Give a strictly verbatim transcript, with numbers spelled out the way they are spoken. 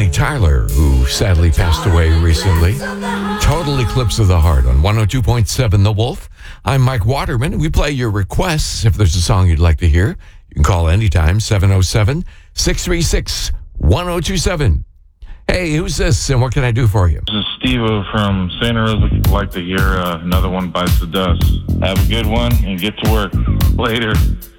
Bonnie Tyler, who sadly passed away recently. Total Eclipse of the Heart on one oh two point seven The Wolf. I'm Mike Waterman. We play your requests. If there's a song you'd like to hear, you can call anytime, seven oh seven, six three six, one oh two seven. Hey, who's this and what can I do for you? This is Steve from Santa Rosa. I'd like to hear uh, Another One Bites the Dust. Have a good one and get to work. Later.